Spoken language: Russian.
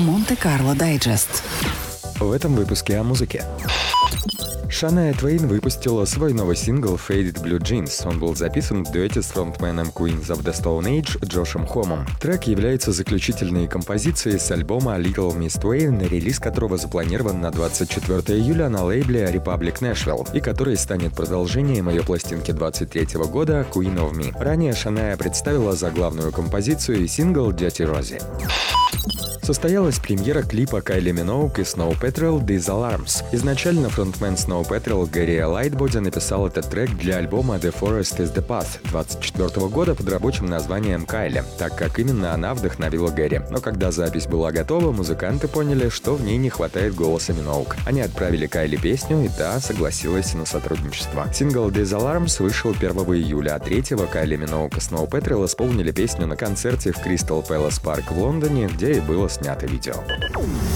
Монте-Карло Дайджест. В этом выпуске о музыке. Шания Твейн выпустила свой новый сингл «Faded Blue Jeans». Он был записан в дуэте с фронтменом Queens of the Stone Age Джошем Хомом. Трек является заключительной композицией с альбома Little Miss Twain, релиз которого запланирован на 24 июля на лейбле Republic Nashville, и который станет продолжением ее пластинки 23 года «Queen of Me». Ранее Шания представила заглавную композицию и сингл «Dirty Rosie». Состоялась премьера клипа Кайли Миноуг и Snow Patrol «These Alarms». Изначально фронтмен Snow Patrol Гэри Лайтбоди написал этот трек для альбома «The Forest is the Path» 24 года под рабочим названием «Кайли», так как именно она вдохновила Гэри. Но когда запись была готова, музыканты поняли, что в ней не хватает голоса Миноуг. Они отправили Кайли песню, и та согласилась на сотрудничество. Сингл «These Alarms» вышел 1 июля, а 3-го Кайли Миноуг и Snow Patrol исполнили песню на концерте в Crystal Palace Park в Лондоне, где и было снято видео.